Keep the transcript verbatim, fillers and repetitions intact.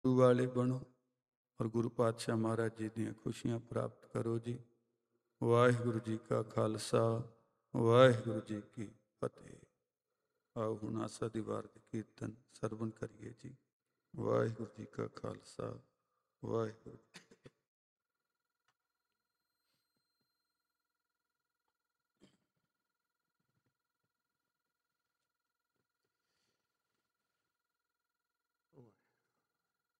ਗੁਰੂ ਵਾਲੇ ਬਣੋ ਔਰ ਗੁਰੂ ਪਾਤਸ਼ਾਹ ਮਹਾਰਾਜ ਜੀ ਦੀਆਂ ਖੁਸ਼ੀਆਂ ਪ੍ਰਾਪਤ ਕਰੋ ਜੀ। ਵਾਹਿਗੁਰੂ ਜੀ ਕਾ ਖਾਲਸਾ, ਵਾਹਿਗੁਰੂ ਜੀ ਕੀ ਫਤਿਹ। ਆਓ ਹੁਣ ਆਸਾ ਦੀ ਵਾਰ ਦੇ ਕੀਰਤਨ ਸਰਵਣ ਕਰੀਏ ਜੀ। ਵਾਹਿਗੁਰੂ ਜੀ ਕਾ ਖਾਲਸਾ, ਵਾਹਿਗੁਰੂ।